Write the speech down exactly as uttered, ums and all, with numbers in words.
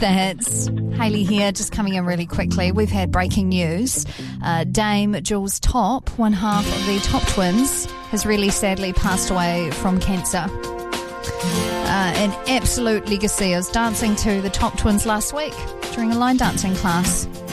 the hits. Hayley here, just coming in really quickly. We've had breaking news. Uh, Dame Jules Top, one half of the Top Twins, has really sadly passed away from cancer. Uh, an absolute legacy. I was dancing to the Top Twins last week during a line dancing class.